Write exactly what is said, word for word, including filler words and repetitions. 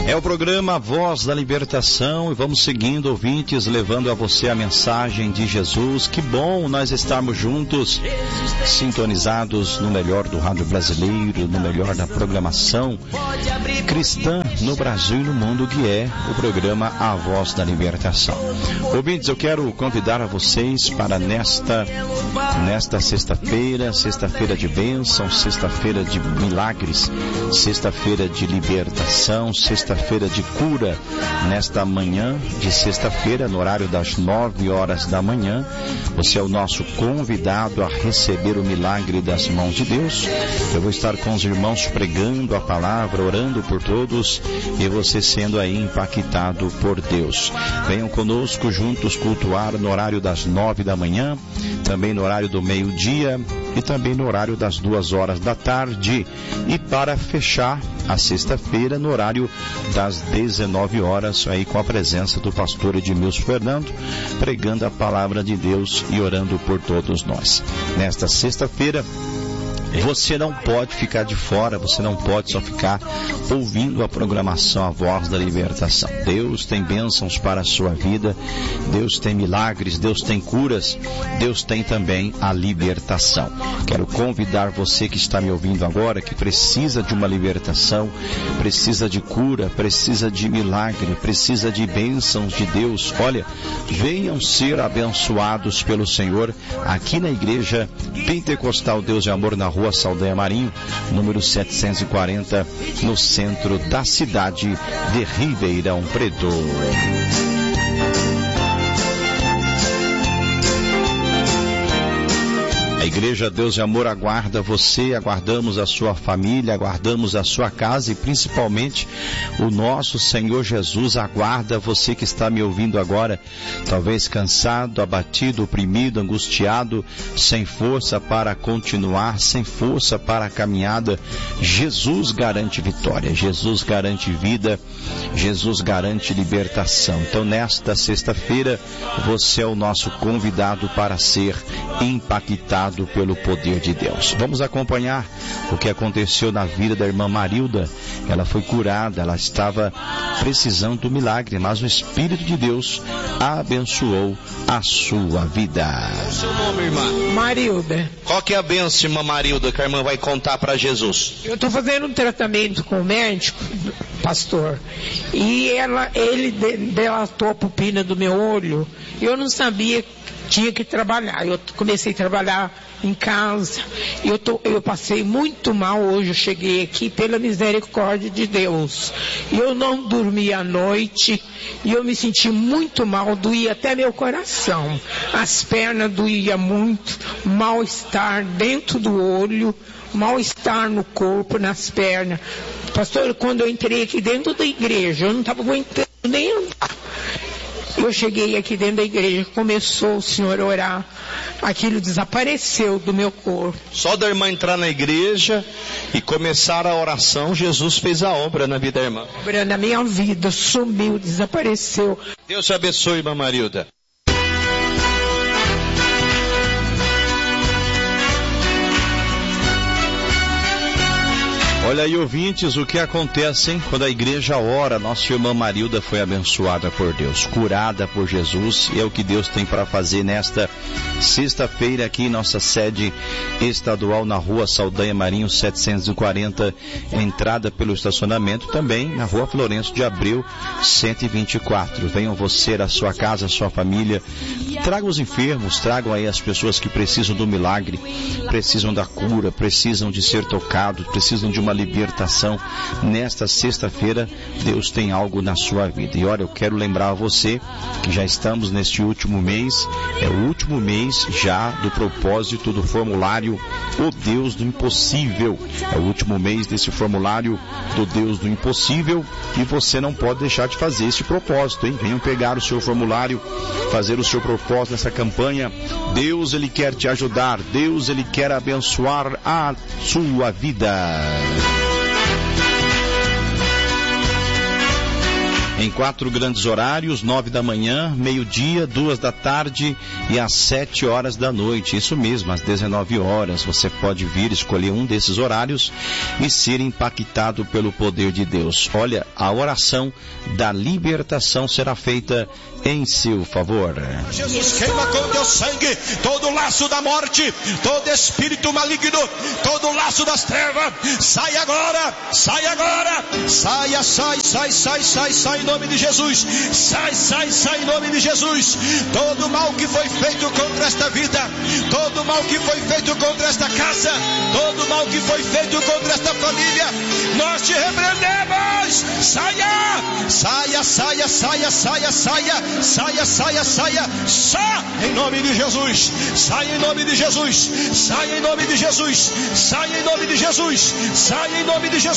É o programa Voz da Libertação e vamos seguindo, ouvintes, levando a você a mensagem de Jesus. Que bom nós estarmos juntos, sintonizados no melhor do rádio brasileiro, no melhor da programação cristã no Brasil e no mundo, que é o programa A Voz da Libertação. Ouvintes, eu quero convidar a vocês para nesta, nesta sexta-feira, sexta-feira de bênção, sexta-feira de milagres, sexta-feira de libertação, sexta-feira de cura, nesta manhã de sexta-feira, no horário das nove horas da manhã. Você é o nosso convidado a receber o milagre das mãos de Deus. Eu vou estar com os irmãos pregando a palavra, orando por todos e você sendo aí impactado por Deus. Venham conosco juntos cultuar no horário das nove da manhã, também no horário do meio-dia e também no horário das duas horas da tarde. E para fechar a sexta-feira, no horário das dezenove horas, aí com a presença do pastor Edmilson Fernando, pregando a palavra de Deus e orando por todos nós. Nesta sexta-feira, você não pode ficar de fora, você não pode só ficar ouvindo a programação A Voz da Libertação. Deus tem bênçãos para a sua vida, Deus tem milagres, Deus tem curas, Deus tem também a libertação. Quero convidar você que está me ouvindo agora, que precisa de uma libertação, precisa de cura, precisa de milagre, precisa de bênçãos de Deus. Olha, venham ser abençoados pelo Senhor aqui na Igreja Pentecostal Deus e Amor, na Rua Saldanha Marinho, número setecentos e quarenta, no centro da cidade de Ribeirão Preto. A Igreja Deus e Amor aguarda você, aguardamos a sua família, aguardamos a sua casa e principalmente o nosso Senhor Jesus aguarda você que está me ouvindo agora, talvez cansado, abatido, oprimido, angustiado, sem força para continuar, sem força para a caminhada. Jesus garante vitória, Jesus garante vida, Jesus garante libertação. Então nesta sexta-feira você é o nosso convidado para ser impactado pelo poder de Deus. Vamos acompanhar o que aconteceu na vida da irmã Marilda. Ela foi curada, ela estava precisando do milagre, mas o Espírito de Deus abençoou a sua vida. Qual o seu nome, irmã? Marilda. Qual que é a bênção, irmã Marilda, que a irmã vai contar para Jesus? Eu estou fazendo um tratamento com o médico, pastor, e ela, ele delatou a pupila do meu olho. Eu não sabia que tinha que trabalhar. Eu comecei a trabalhar em casa. Eu, tô, eu passei muito mal hoje. Eu cheguei aqui pela misericórdia de Deus. Eu não dormi à noite e eu me senti muito mal. Doía até meu coração. As pernas doíam muito. Mal-estar dentro do olho. Mal-estar no corpo, nas pernas. Pastor, quando eu entrei aqui dentro da igreja, eu não estava aguentando nem andar. Eu cheguei aqui dentro da igreja, começou o senhor a orar, aquilo desapareceu do meu corpo. Só da irmã entrar na igreja e começar a oração, Jesus fez a obra na vida da irmã. Obra na minha vida, sumiu, desapareceu. Deus te abençoe, irmã Marilda. Olha aí, ouvintes, o que acontece, hein? Quando a igreja ora, nossa irmã Marilda foi abençoada por Deus, curada por Jesus, e é o que Deus tem para fazer nesta sexta-feira aqui em nossa sede estadual na Rua Saldanha Marinho setecentos e quarenta, entrada pelo estacionamento, também na Rua Florencio de Abreu cento e vinte e quatro. Venham você, a sua casa, a sua família, tragam os enfermos, tragam aí as pessoas que precisam do milagre, precisam da cura, precisam de ser tocados, precisam de uma libertação. Nesta sexta-feira, Deus tem algo na sua vida. E olha, eu quero lembrar a você que já estamos neste último mês, é o último mês já do propósito do formulário O Deus do Impossível. É o último mês desse formulário do Deus do Impossível e você não pode deixar de fazer esse propósito, hein? Venham pegar o seu formulário, fazer o seu propósito nessa campanha. Deus, Ele quer te ajudar, Deus, Ele quer abençoar a sua vida. em quatro grandes horários, nove da manhã, meio-dia, duas da tarde e às sete horas da noite. Isso mesmo, às dezenove horas. Você pode vir escolher um desses horários e ser impactado pelo poder de Deus. Olha, a oração da libertação será feita em seu favor. Jesus, queima com teu sangue todo laço da morte, todo espírito maligno, todo laço das trevas. Sai agora, sai agora, saia, sai, sai, sai, sai, sai em nome de Jesus. Sai, sai, sai em nome de Jesus. Todo mal que foi feito contra esta vida, todo mal que foi feito contra esta casa, todo mal que foi feito contra esta família, nós te repreendemos. Saia, saia, saia, saia, saia, saia. Saia, saia, saia, saia em nome de Jesus, saia em nome de Jesus, saia em nome de Jesus, saia em nome de Jesus, saia em nome de Jesus.